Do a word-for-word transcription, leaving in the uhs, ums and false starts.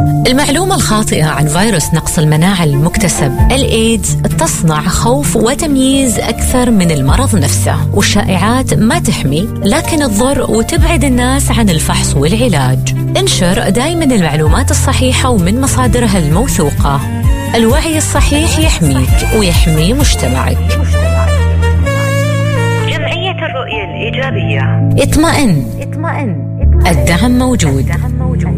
المعلومة الخاطئة عن فيروس نقص المناعة المكتسب الإيدز تصنع خوف وتمييز أكثر من المرض نفسه، والشائعات ما تحمي لكن تضر وتبعد الناس عن الفحص والعلاج. انشر دائما المعلومات الصحيحة ومن مصادرها الموثوقة. الوعي الصحيح يحميك ويحمي مجتمعك. جمعية الرؤية الإيجابية. اطمئن، الدعم موجود.